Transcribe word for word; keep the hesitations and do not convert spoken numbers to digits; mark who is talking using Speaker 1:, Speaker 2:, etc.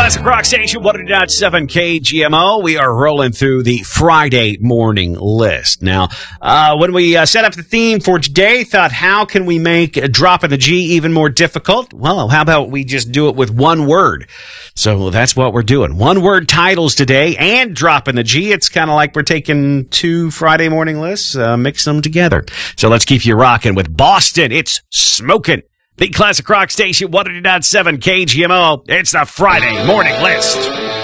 Speaker 1: Classic Rock Station, one oh point seven K G M O. We are rolling through the Friday morning list. Now, uh, when we uh, set up the theme for today, thought, how can we make dropping the G even more difficult? Well, how about we just do it with one word? So that's what we're doing. One word titles today and dropping the G. It's kind of like we're taking two Friday morning lists, uh, mixing them together. So let's keep you rocking with Boston. It's smoking. The Classic Rock Station, one oh point seven K G M O. It's the Friday morning list.